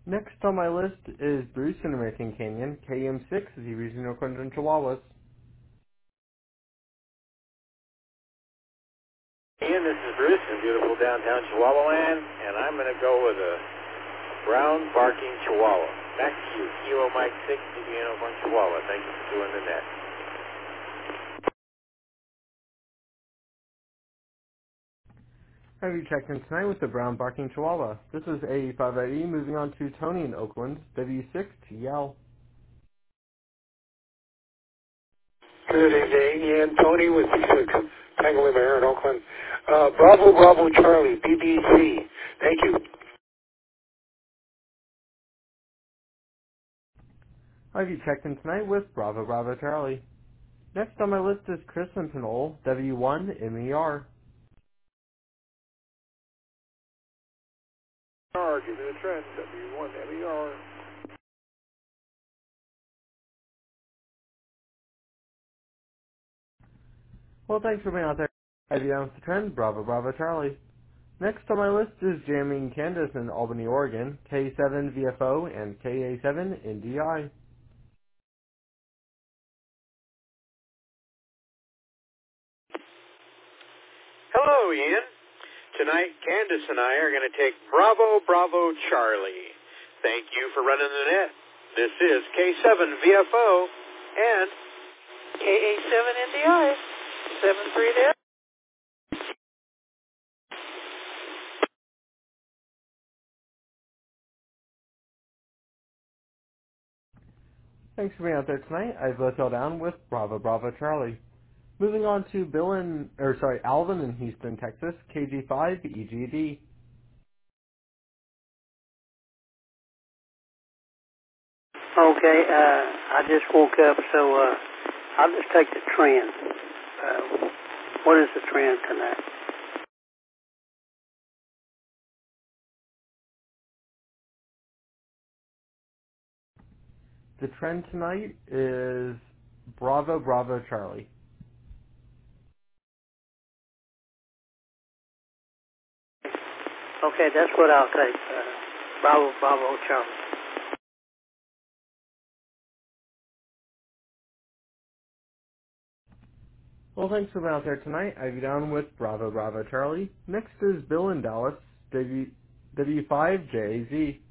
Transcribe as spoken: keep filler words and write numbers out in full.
Next on my list is Bruce in American Canyon, K M six, the regional Oakland and Chihuahuas. Ian, this is Bruce in beautiful downtown Chihuahua land, and I'm going to go with a brown barking Chihuahua. Back to you, Kilo Mike six, D B N Oakland, Chihuahua. Thank you for doing the net. Have you checked in tonight with the brown barking Chihuahua? This is A eighty-five I E moving on to Tony in Oakland, W six T L. Good evening, Ian. Tony with B six Tango Lima Air in Oakland. Uh, Bravo, Bravo, Charlie, B B C. Thank you. Have you checked in tonight with Bravo Bravo Charlie? Next on my list is Chris in Pinole, W one M E R. R, give me the trend, W one M E R. Well, thanks for being out there. Have you down with the trend, Bravo Bravo Charlie. Next on my list is Jamming Candace in Albany, Oregon, K seven V F O and K A seven N D I. Hello, Ian. Tonight, Candace and I are going to take Bravo, Bravo, Charlie. Thank you for running the net. This is K seven V F O and K A seven N D I. seven three there. Thanks for being out there tonight. I've both held down with Bravo Bravo Charlie. Moving on to Bill in, or sorry, Alvin in Houston, Texas, K G five E G D. Okay, uh, I just woke up, so uh, I'll just take the trend. Uh, what is the trend tonight? The trend tonight is Bravo Bravo Charlie. Okay, that's what I'll take. Uh, Bravo, Bravo, Charlie. Well, thanks for being out there tonight. I've you down with Bravo Bravo Charlie. Next is Bill in Dallas, W W five J A Z.